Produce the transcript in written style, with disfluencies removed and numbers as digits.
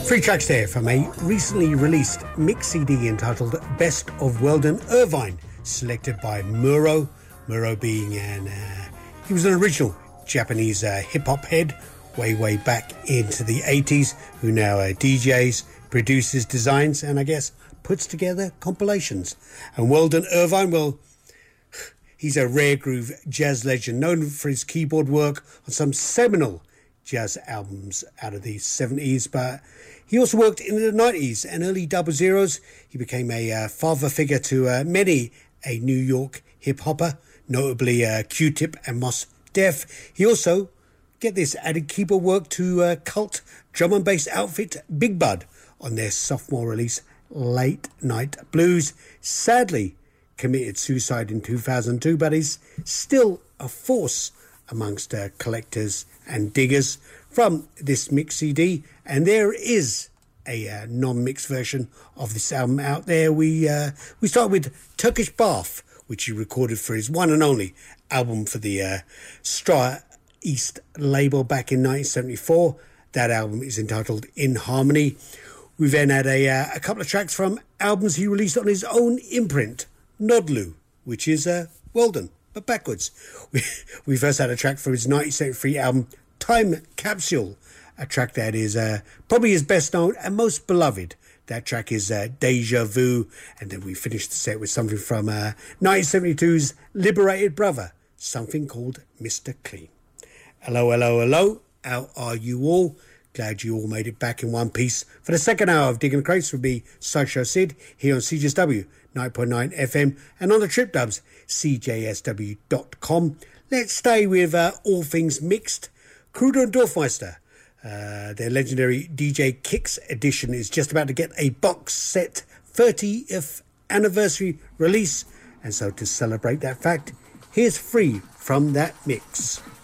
Three tracks there from a recently released mix CD entitled Best of Weldon Irvine, selected by Muro. Muro being he was an original Japanese hip-hop head way back into the 80s, who now DJs, produces, designs, and I guess puts together compilations. And Weldon Irvine, well, he's a rare groove jazz legend known for his keyboard work on some seminal jazz albums out of the 70s, but he also worked in the 90s and early double zeros. He became a father figure to many a New York hip-hopper, notably Q-Tip and Mos Def. He also, get this, added keyboard work to cult drum and bass outfit Big Bud on their sophomore release Late Night Blues. Sadly committed suicide in 2002, but is still a force amongst collectors and diggers. From this mix CD, and there is a non-mixed version of this album out there. We start with Turkish Bath, which he recorded for his one and only album for the Strata East label back in 1974. That album is entitled In Harmony. We then had a couple of tracks from albums he released on his own imprint, Nodlu, which is Weldon, but backwards. We first had a track from his 1973 album Time Capsule, a track that is probably his best known and most beloved. That track is Deja Vu, and then we finished the set with something from 1972's Liberated Brother, something called Mr. Clean. Hello, how are you all? Glad you all made it back in one piece for the second hour of Digging the Crates with me, Sideshow Sid, here on CJSW 9.9 FM and on the Trip Dubs, cjsw.com. Let's stay with all things mixed. Kruder and Dorfmeister, their legendary DJ Kicks edition, is just about to get a box set 30th anniversary release. And so to celebrate that fact, here's Free from that mix.